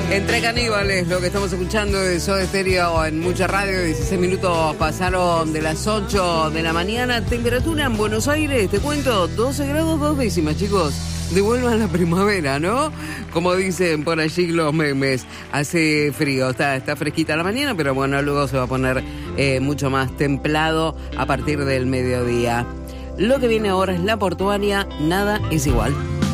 Entre caníbales, lo que estamos escuchando de Soda Stereo en mucha radio. 16 minutos pasaron de las 8 de la mañana. Temperatura en Buenos Aires, te cuento, 12 grados 2 décimas, chicos. Devuelvan la primavera, ¿no? Como dicen por allí los memes. Hace frío, está fresquita la mañana, pero bueno, luego se va a poner mucho más templado a partir del mediodía. Lo que viene ahora es la portuaria, nada es igual.